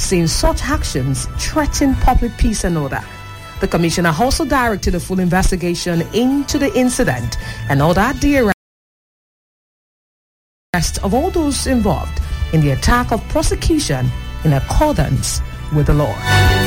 saying such actions threaten public peace and order. The commissioner also directed a full investigation into the incident and ordered the arrest of all those involved in the attack of prosecution in accordance with the law.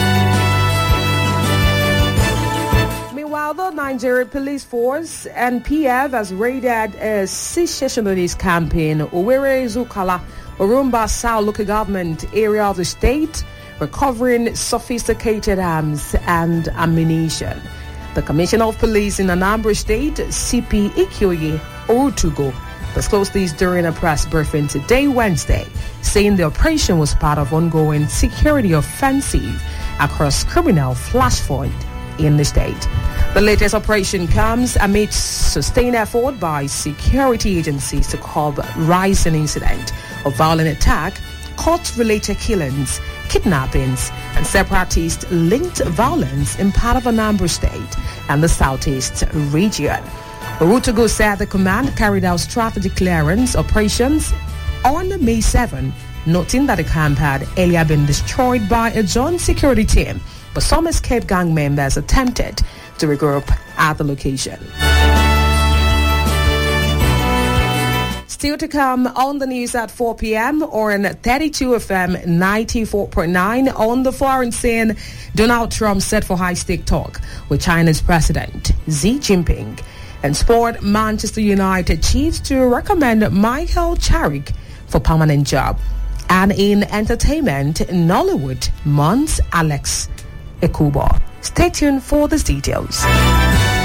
Meanwhile, the Nigerian Police Force (NPF) has raided a secessionist camp in Owerri Zukala, Orumba South local government area of the state, recovering sophisticated arms and ammunition. The Commissioner of Police in Anambra State, CP Ikioye Orutugo, disclosed this during a press briefing today, Wednesday, saying the operation was part of ongoing security offensive across criminal flashpoint in the state. The latest operation comes amid sustained effort by security agencies to curb rising incident of violent attack, court-related killings, kidnappings, and separatist-linked violence in part of Anambra State and the southeast region. Orutugo said the command carried out strategic clearance operations on May 7, noting that the camp had earlier been destroyed by a joint security team, but some escaped gang members attempted to regroup at the location. Still to come on the news at 4 p.m. or on 32 FM 94.9 on the foreign scene, Donald Trump set for high-stake talk with China's President Xi Jinping. And sport, Manchester United chiefs to recommend Michael Carrick for permanent job. And in entertainment, Nollywood mounts Alex Ekubo. Stay tuned for the details.